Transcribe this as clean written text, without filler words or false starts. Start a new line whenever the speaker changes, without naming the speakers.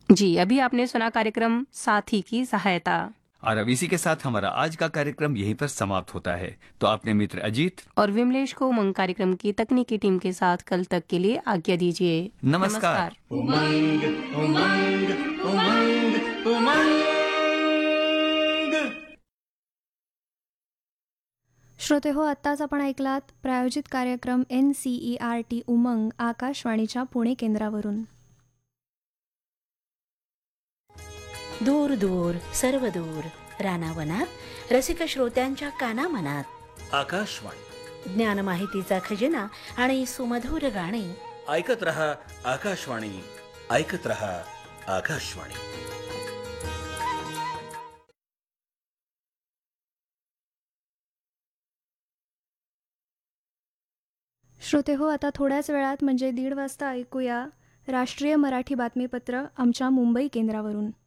जी, अभी आपने सुना कार्यक्रम साथी की सहायता।
और अब इसी के साथ हमारा आज का कार्यक्रम यहीं पर समाप्त होता है। तो अपने मित्र अजीत
और विमलेश को उमंग कार्यक्रम की तकनीकी टीम के साथ कल तक के लिए आज्ञा दीजिए।
नमस्कार।
नमस्कार।
उमंग उमंग उमंग उमंग।
श्रोते हो, आत्ताच आपण ऐकलात प्रायोजित कार्यक्रम NCERT उमंग आकाशवाणीच्या पुणे केंद्रावरून.
दूर दूर सर्व दूर रानावनात रसिक श्रोत्यांच्या कानामनात
आकाशवाणी
ज्ञान माहितीचा खजिना आणि सुमधुर गाणी.
ऐकत रहा आकाशवाणी, ऐकत रहा आकाशवाणी.
श्रोते हो, आता थोड्याच वेळात म्हणजे 1:30 वाजता ऐकूया राष्ट्रीय मराठी बातमीपत्र आमच्या मुंबई केंद्रावरून.